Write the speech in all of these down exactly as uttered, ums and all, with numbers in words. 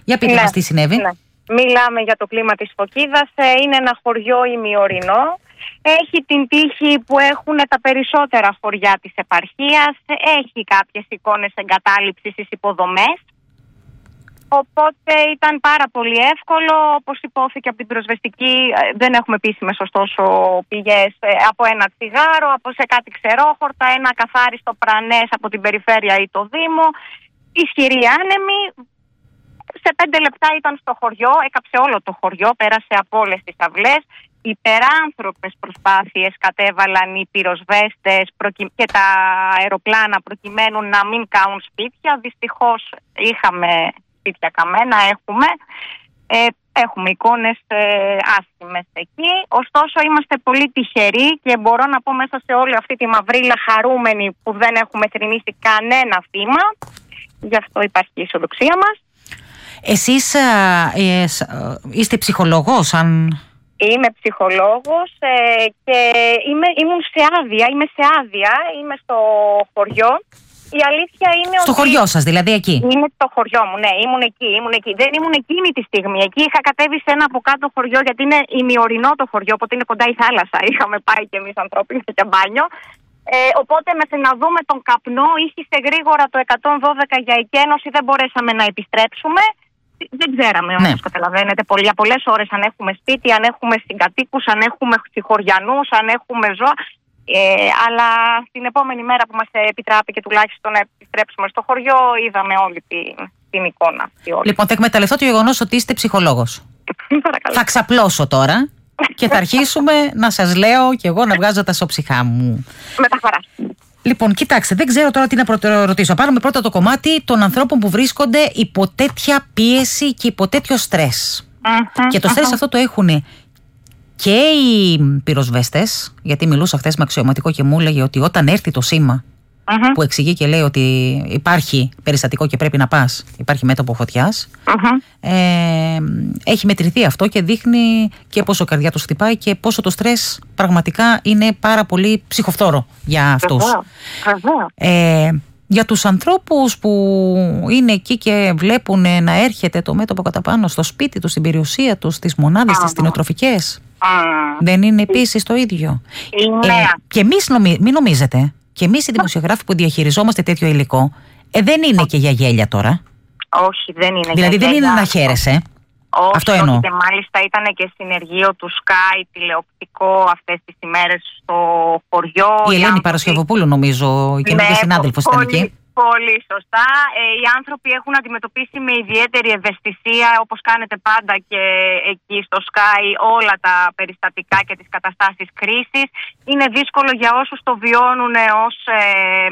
Για πείτε ναι, μας τι συνέβη. Ναι. Μιλάμε για το κλίμα της Φωκίδας. Είναι ένα χωριό ημιορεινό. Έχει την τύχη που έχουν τα περισσότερα χωριά της επαρχίας. Έχει κάποιες εικόνες εγκατάλειψης στις υποδομές. Οπότε ήταν πάρα πολύ εύκολο, όπως υπόθηκε από την πυροσβεστική, δεν έχουμε επίσημες ωστόσο πηγές, από ένα τσιγάρο, από σε κάτι ξερόχορτα, ένα καθάριστο πρανές από την περιφέρεια ή το Δήμο. Ισχυροί άνεμοι, σε πέντε λεπτά ήταν στο χωριό, έκαψε όλο το χωριό, πέρασε από όλες τις αυλές. Υπεράνθρωπες προσπάθειες κατέβαλαν οι πυροσβέστες και τα αεροπλάνα προκειμένου να μην καούν σπίτια. Δυστυχώς είχαμε σπίτια καμένα, έχουμε. Ε, έχουμε εικόνες ε, άσχημες εκεί. Ωστόσο είμαστε πολύ τυχεροί και μπορώ να πω μέσα σε όλη αυτή τη μαυρίλα χαρούμενοι που δεν έχουμε θρηνήσει κανένα θύμα. Γι' αυτό υπάρχει η αισιοδοξία μας. Εσείς ε, ε, είστε ψυχολόγος, αν... Είμαι ψυχολόγος ε, και είμαι, ήμουν σε άδεια, είμαι σε άδεια, είμαι στο χωριό. Η αλήθεια είναι στο ότι... χωριό σας, δηλαδή εκεί. Είναι στο χωριό μου, ναι, ήμουν εκεί, ήμουν εκεί. Δεν ήμουν εκείνη τη στιγμή. Εκεί είχα κατέβει σε ένα από κάτω χωριό, γιατί είναι ημιορεινό το χωριό, οπότε είναι κοντά η θάλασσα. Είχαμε πάει κι εμείς ανθρώπινοι και μπάνιο. Ε, οπότε μέχρι να δούμε τον καπνό, ήσυχε γρήγορα το εκατόν δώδεκα για εκένωση, δεν μπορέσαμε να επιστρέψουμε. Δεν ξέραμε όμως, ναι. Καταλαβαίνετε, για πολλές ώρες αν έχουμε σπίτι, αν έχουμε συγκατοίκους, αν έχουμε συγχωριανούς, αν έχουμε ζώα. Ε, αλλά την επόμενη μέρα που μας επιτράπηκε τουλάχιστον να επιστρέψουμε στο χωριό, είδαμε όλη την, την εικόνα. Όλη. Λοιπόν, θα εκμεταλλευτώ το γεγονός ότι είστε ψυχολόγος. Θα ξαπλώσω τώρα και θα αρχίσουμε να σας λέω και εγώ να βγάζω τα σοψυχά μου. Με τα χαρά. Λοιπόν, κοιτάξτε, δεν ξέρω τώρα τι να ρωτήσω. Πάρουμε πρώτα το κομμάτι των ανθρώπων που βρίσκονται υπό τέτοια πίεση και υπό τέτοιο στρες. Uh-huh, και το στρες uh-huh. αυτό το έχουν και οι πυροσβέστες, γιατί μιλούσα χθες με αξιωματικό και μου έλεγε ότι όταν έρθει το σήμα uh-huh. που εξηγεί και λέει ότι υπάρχει περιστατικό και πρέπει να πας, υπάρχει μέτωπο φωτιάς, uh-huh. ε, έχει μετρηθεί αυτό και δείχνει και πόσο καρδιά τους χτυπάει και πόσο το στρες πραγματικά είναι πάρα πολύ ψυχοφθόρο για αυτούς. Uh-huh. Uh-huh. Ε, για τους ανθρώπους που είναι εκεί και βλέπουν να έρχεται το μέτωπο κατά πάνω στο σπίτι τους, στην περιουσία τους, στις μονάδες, στις κτηνοτροφικές, mm. δεν είναι επίσης το ίδιο? Είναι. Ε, και εμείς νομι... μην νομίζετε, και εμείς οι δημοσιογράφοι που διαχειριζόμαστε τέτοιο υλικό, ε, δεν είναι και για γέλια τώρα. Όχι, δεν είναι. Δηλαδή δεν είναι να χαίρεσαι. Όχι, αυτό εννοώ. Και μάλιστα ήταν και συνεργείο του Sky τηλεοπτικό αυτές τις ημέρες στο χωριό. Η Ελένη Παρασκευοπούλου, νομίζω, η καινούργια ναι, συνάδελφος ήταν εκεί. Πολύ σωστά. Ε, οι άνθρωποι έχουν αντιμετωπίσει με ιδιαίτερη ευαισθησία, όπως κάνετε πάντα και εκεί στο Sky, όλα τα περιστατικά και τις καταστάσεις κρίσης. Είναι δύσκολο για όσους το βιώνουν ως ε,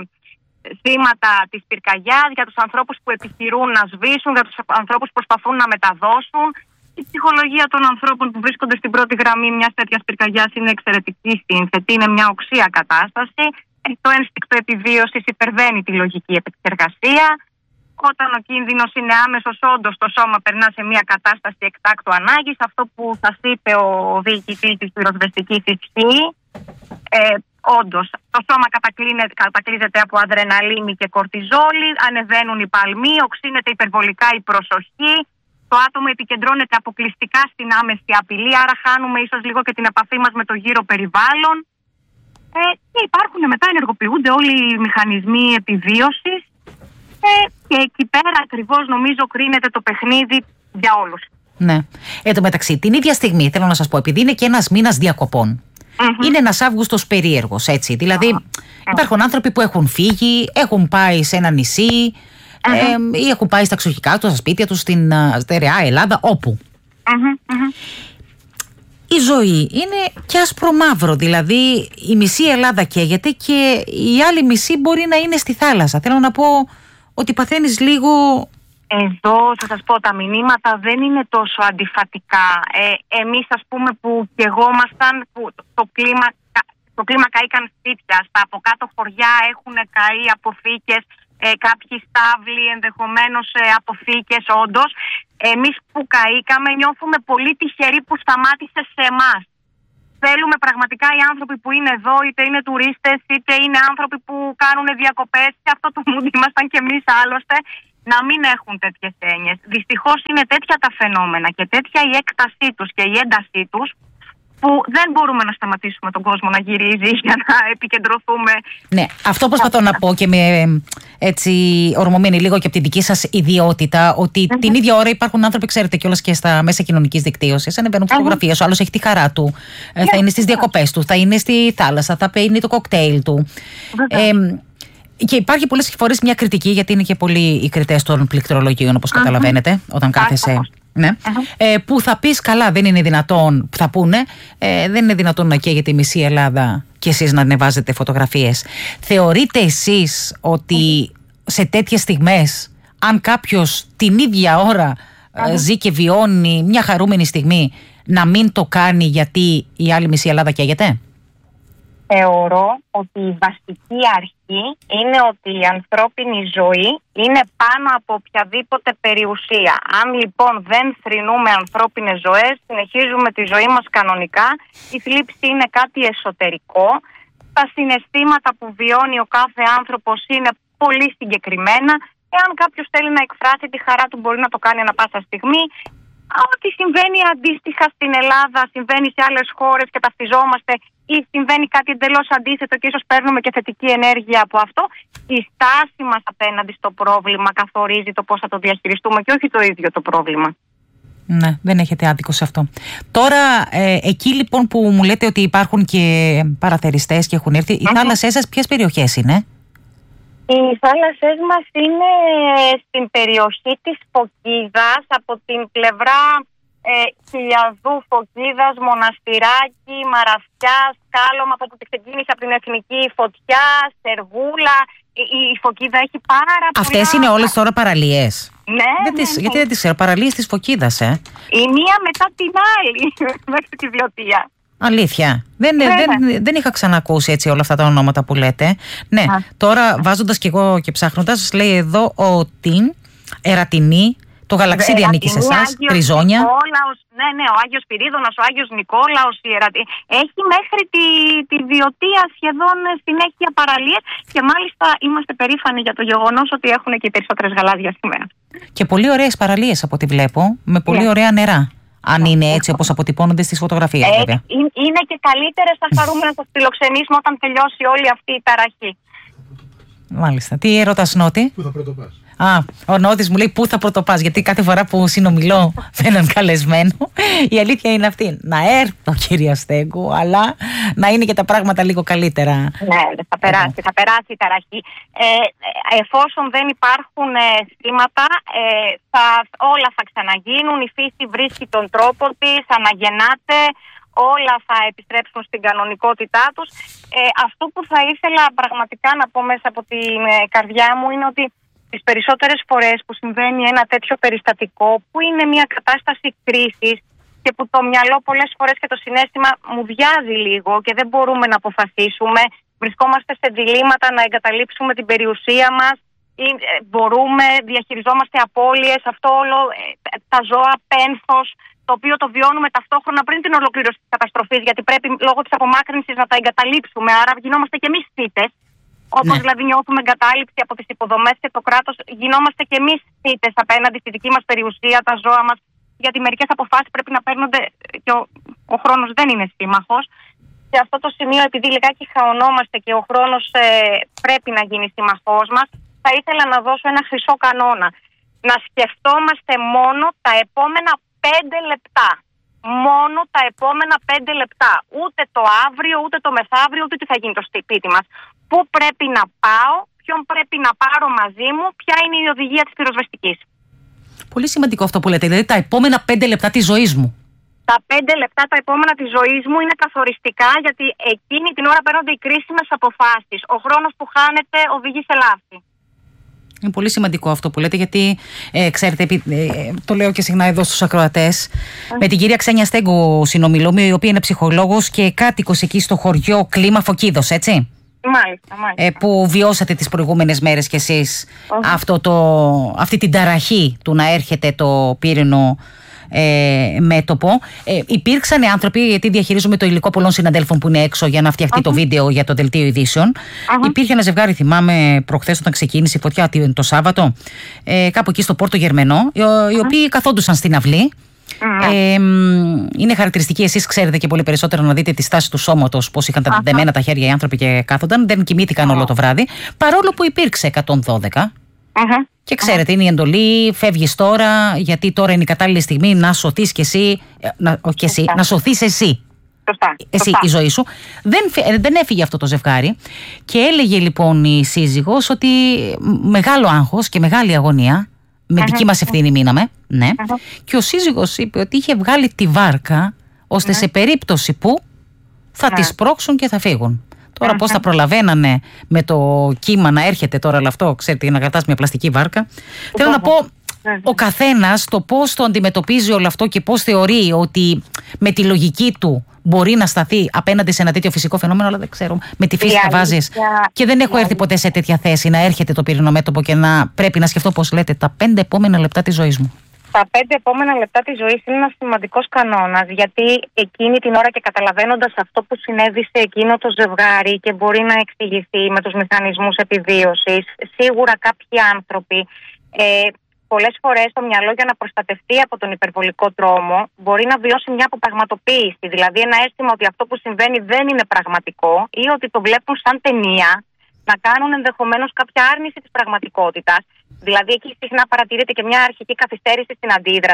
θύματα της πυρκαγιάς, για τους ανθρώπους που επιχειρούν να σβήσουν, για τους ανθρώπους που προσπαθούν να μεταδώσουν. Η ψυχολογία των ανθρώπων που βρίσκονται στην πρώτη γραμμή μιας τέτοιας πυρκαγιάς είναι εξαιρετική σύνθετη, είναι μια οξία κατάσταση. Το ένστικτο επιβίωσης υπερβαίνει τη λογική επεξεργασία. Όταν ο κίνδυνος είναι άμεσος, όντως το σώμα περνά σε μια κατάσταση εκτάκτου ανάγκης. Αυτό που σας είπε ο διοικητής της πυροσβεστικής ισχύει. Ε, όντως, το σώμα κατακλείζεται από αδρεναλίνη και κορτιζόλη, ανεβαίνουν οι παλμοί, οξύνεται υπερβολικά η προσοχή. Το άτομο επικεντρώνεται αποκλειστικά στην άμεση απειλή, άρα χάνουμε ίσως λίγο και την επαφή μας με το γύρο περιβάλλον. Ε, και υπάρχουν μετά, ενεργοποιούνται όλοι οι μηχανισμοί επιβίωσης ε, και εκεί πέρα ακριβώς νομίζω κρίνεται το παιχνίδι για όλους. Ναι. Εν τω μεταξύ, την ίδια στιγμή θέλω να σας πω, επειδή είναι και ένας μήνας διακοπών, mm-hmm. είναι ένας Αύγουστος περίεργος, έτσι. Δηλαδή mm-hmm. υπάρχουν άνθρωποι που έχουν φύγει, έχουν πάει σε ένα νησί mm-hmm. ε, ή έχουν πάει στα εξοχικά τους, στα σπίτια τους, στην στερεά Ελλάδα, όπου. Mm-hmm. Mm-hmm. Η ζωή είναι και άσπρο μαύρο, δηλαδή η μισή Ελλάδα καίγεται και η άλλη μισή μπορεί να είναι στη θάλασσα. Θέλω να πω ότι παθαίνεις λίγο... Εδώ θα σας πω, τα μηνύματα δεν είναι τόσο αντιφατικά. Ε, εμείς ας πούμε που καιγόμασταν, που το κλίμα, το κλίμα καήκαν σπίτια, στα από κάτω χωριά έχουν καεί αποθήκες, ε, κάποιοι στάβλοι, ενδεχομένως ε, αποθήκες όντως. Εμείς που καήκαμε νιώθουμε πολύ τυχεροί που σταμάτησε σε εμάς. Θέλουμε πραγματικά οι άνθρωποι που είναι εδώ, είτε είναι τουρίστες, είτε είναι άνθρωποι που κάνουν διακοπές, και αυτό το mood ήμασταν κι εμείς άλλωστε. να μην έχουν τέτοιες έννοιες. Δυστυχώς είναι τέτοια τα φαινόμενα και τέτοια η έκτασή τους και η έντασή τους, που δεν μπορούμε να σταματήσουμε τον κόσμο να γυρίζει για να επικεντρωθούμε. Ναι, αυτό προσπαθώ να πω και με έτσι ορμωμένη λίγο και από την δική σας ιδιότητα, ότι mm-hmm. την ίδια ώρα υπάρχουν άνθρωποι, ξέρετε κιόλας και στα μέσα κοινωνικής δικτύωσης, ανεβαίνουν mm-hmm. φωτογραφίες, ο άλλος έχει τη χαρά του, yeah. θα είναι στις διακοπές του, θα είναι στη θάλασσα, θα πίνει το κοκτέιλ του. Mm-hmm. Ε, και υπάρχει πολλές φορές μια κριτική, γιατί είναι και πολλοί οι κριτές των πληκτρολογίων, όπως mm-hmm. καταλαβαίνετε, όταν κάθεσαι. Ναι. Uh-huh. Ε, που θα πεις καλά, δεν είναι δυνατόν, που θα πούνε, ε, δεν είναι δυνατόν να καίγεται η μισή Ελλάδα και εσείς να ανεβάζετε φωτογραφίες. Θεωρείτε εσείς ότι uh-huh. σε τέτοιες στιγμές, αν κάποιος την ίδια ώρα uh-huh. ζει και βιώνει μια χαρούμενη στιγμή, να μην το κάνει γιατί η άλλη μισή Ελλάδα καίγεται? Θεωρώ ότι η βασική αρχή είναι ότι η ανθρώπινη ζωή είναι πάνω από οποιαδήποτε περιουσία. Αν λοιπόν δεν θρηνούμε ανθρώπινες ζωές, συνεχίζουμε τη ζωή μας κανονικά, η θλίψη είναι κάτι εσωτερικό. Τα συναισθήματα που βιώνει ο κάθε άνθρωπος είναι πολύ συγκεκριμένα. Εάν κάποιος θέλει να εκφράσει τη χαρά του, μπορεί να το κάνει ανα πάσα στιγμή. Ό,τι συμβαίνει αντίστοιχα στην Ελλάδα, συμβαίνει σε άλλες χώρες και ταυτιζόμαστε, ή συμβαίνει κάτι εντελώς αντίθετο και ίσως παίρνουμε και θετική ενέργεια από αυτό, η στάση μας απέναντι στο πρόβλημα καθορίζει το πώς θα το διαχειριστούμε και όχι το ίδιο το πρόβλημα. Ναι, δεν έχετε άδικο σε αυτό. Τώρα, ε, εκεί λοιπόν που μου λέτε ότι υπάρχουν και παραθεριστές και έχουν έρθει, οι mm-hmm. θάλασσές σας ποιες περιοχές είναι? Οι θάλασσές μας είναι στην περιοχή της Φωκίδας, από την πλευρά ε, Χιλιαδού, Φωκίδας, Μοναστηράκι, Μαραθιάς, Κάλωμα, από που ξεκίνησε από την Εθνική Φωτιά, Σεργούλα. Η, η Φωκίδα έχει πάρα πολλά. Αυτές είναι όλες τώρα παραλίες? Ναι, δεν ναι, τις, ναι. Γιατί δεν τις ξέρω, παραλίες της Φωκίδας, ε? Η μία μετά την άλλη, μέχρι τη Βιωτία. Αλήθεια. Δεν, ναι, δεν, ναι. δεν είχα ξανακούσει έτσι όλα αυτά τα ονόματα που λέτε. Ναι, Α. τώρα βάζοντας κι εγώ και ψάχνοντας, λέει εδώ ότι Ερατινή, το Γαλαξίδι ανήκει σε εσάς, Τριζόνια. Νικόλαος, ναι, ναι, ο Άγιος Πυρίδωνας, ο Άγιος Νικόλαος, η Ερατινή. Έχει μέχρι τη, τη Βιωτία σχεδόν συνέχεια παραλίες και μάλιστα είμαστε περήφανοι για το γεγονός ότι έχουν και οι περισσότερες γαλάζια σημαία. Και πολύ ωραίες παραλίες από ό,τι βλέπω, με πολύ yeah. ωραία νερά. Αν είναι έτσι όπως αποτυπώνονται στις φωτογραφίες, ε, βέβαια. Είναι και καλύτερες, θα χαρούμε να σας φιλοξενήσουμε όταν τελειώσει όλη αυτή η ταραχή. Μάλιστα. Τι έρωτας, Νότη? Πού θα πρωτοπάς? Α, ο Νότης μου λέει πού θα πρωτοπάς, γιατί κάθε φορά που συνομιλώ με έναν καλεσμένο, η αλήθεια είναι αυτή. Να έρθω, κυρία Στέγκου, αλλά να είναι και τα πράγματα λίγο καλύτερα. Ναι, θα περάσει, θα περάσει η ταραχή. Ε, εφόσον δεν υπάρχουν ε, θύματα, ε, θα, όλα θα ξαναγίνουν, η φύση βρίσκει τον τρόπο της, αναγεννάται, όλα θα επιστρέψουν στην κανονικότητά τους. Ε, αυτό που θα ήθελα πραγματικά να πω μέσα από την ε, καρδιά μου είναι ότι τις περισσότερες φορές που συμβαίνει ένα τέτοιο περιστατικό, που είναι μια κατάσταση κρίσης και που το μυαλό πολλές φορές και το συναίσθημα μου βιάζει λίγο και δεν μπορούμε να αποφασίσουμε, βρισκόμαστε σε διλήμματα να εγκαταλείψουμε την περιουσία μας ή μπορούμε, διαχειριζόμαστε απώλειες, αυτό όλο, τα ζώα, πένθος, το οποίο το βιώνουμε ταυτόχρονα πριν την ολοκλήρωση της καταστροφής, γιατί πρέπει λόγω της απομάκρυνσης να τα εγκαταλείψουμε, άρα γινόμαστε και εμείς θύτες. Όπως ναι. δηλαδή νιώθουμε εγκατάλειψη από τις υποδομές και το κράτος, γινόμαστε και εμείς θύτες απέναντι στη δική μας περιουσία, τα ζώα μας, γιατί μερικές αποφάσεις πρέπει να παίρνονται και ο, ο χρόνος δεν είναι σύμμαχος. Σε αυτό το σημείο, επειδή λιγάκι χαωνόμαστε και ο χρόνος ε, πρέπει να γίνει σύμμαχός μας, θα ήθελα να δώσω ένα χρυσό κανόνα. Να σκεφτόμαστε μόνο τα επόμενα πέντε λεπτά. Μόνο τα επόμενα πέντε λεπτά. Ούτε το αύριο, ούτε το μεθαύριο, ούτε τι θα γίνει το σπίτι μας. Πού πρέπει να πάω, ποιον πρέπει να πάρω μαζί μου, ποια είναι η οδηγία της πυροσβεστικής. Πολύ σημαντικό αυτό που λέτε, δηλαδή τα επόμενα πέντε λεπτά της ζωής μου. Τα πέντε λεπτά τα επόμενα της ζωής μου είναι καθοριστικά, γιατί εκείνη την ώρα παίρνονται οι κρίσιμες αποφάσεις. Ο χρόνος που χάνεται οδηγεί σε λάθη. Είναι πολύ σημαντικό αυτό που λέτε, γιατί ε, ξέρετε, ε, το λέω και συχνά εδώ στους ακροατές. Mm. Με την κυρία Ξένια Στέγκου συνομιλούμε, η οποία είναι ψυχολόγος και κάτοικος εκεί στο χωριό Κλίμα Φωκίδος, έτσι. Μάλιστα, μάλιστα. Ε, που βιώσατε τις προηγούμενες μέρες κι εσείς mm. αυτό το, αυτή την ταραχή του να έρχεται το πύρινο ε, μέτωπο. Ε, υπήρξαν άνθρωποι, γιατί διαχειρίζομαι το υλικό πολλών συναντέλφων που είναι έξω για να φτιαχτεί uh-huh. το βίντεο για το δελτίο ειδήσεων. Uh-huh. Υπήρχε ένα ζευγάρι, θυμάμαι, προχθές όταν ξεκίνησε η φωτιά το Σάββατο, ε, κάπου εκεί στο Πόρτο Γερμενό, οι, uh-huh. οι οποίοι καθόντουσαν στην αυλή. Mm. Ε, είναι χαρακτηριστική, εσείς ξέρετε και πολύ περισσότερο, να δείτε τη στάση του σώματος, πώς είχαν τα uh-huh. δεμένα τα χέρια οι άνθρωποι και κάθονταν. Δεν κοιμήθηκαν uh-huh. όλο το βράδυ, παρόλο που υπήρξε εκατόν δώδεκα. Uh-huh. Και ξέρετε, uh-huh. είναι η εντολή, φεύγεις τώρα, γιατί τώρα είναι η κατάλληλη στιγμή να σωθείς κι εσύ, να, όχι κι εσύ, uh-huh. να σωθείς εσύ. Σωστά. Εσύ, Σωστά. η ζωή σου. Δεν, δεν έφυγε αυτό το ζευγάρι. Και έλεγε λοιπόν η σύζυγος ότι μεγάλο άγχος και μεγάλη αγωνία. Με δική μας ευθύνη μείναμε, ναι. Uh-huh. Και ο σύζυγος είπε ότι είχε βγάλει τη βάρκα ώστε uh-huh. σε περίπτωση που θα uh-huh. τις πρόξουν και θα φύγουν. Τώρα uh-huh. πώς θα προλαβαίνανε με το κύμα να έρχεται τώρα όλο αυτό, ξέρετε, να κρατάς μια πλαστική βάρκα. Uh-huh. Θέλω να πω, uh-huh. ο καθένας το πώς το αντιμετωπίζει όλο αυτό και πώς θεωρεί ότι με τη λογική του μπορεί να σταθεί απέναντι σε ένα τέτοιο φυσικό φαινόμενο, αλλά δεν ξέρω. Με τη φύση τα βάζεις. Και δεν έχω έρθει ποτέ σε τέτοια θέση να έρχεται το πυρηνό μέτωπο και να πρέπει να σκεφτώ, πώς λέτε, τα πέντε επόμενα λεπτά της ζωής μου. Τα πέντε επόμενα λεπτά της ζωής είναι ένας σημαντικός κανόνας, γιατί εκείνη την ώρα και καταλαβαίνοντας αυτό που συνέβη σε εκείνο το ζευγάρι και μπορεί να εξηγηθεί με τους μηχανισμούς επιβίωσης, σίγουρα κάποιοι άνθρωποι. Ε, Πολλές φορές το μυαλό, για να προστατευτεί από τον υπερβολικό τρόμο, μπορεί να βιώσει μια αποπραγματοποίηση. Δηλαδή, ένα αίσθημα ότι αυτό που συμβαίνει δεν είναι πραγματικό ή ότι το βλέπουν σαν ταινία, να κάνουν ενδεχομένως κάποια άρνηση της πραγματικότητας. Δηλαδή, εκεί συχνά παρατηρείται και μια αρχική καθυστέρηση στην αντίδραση.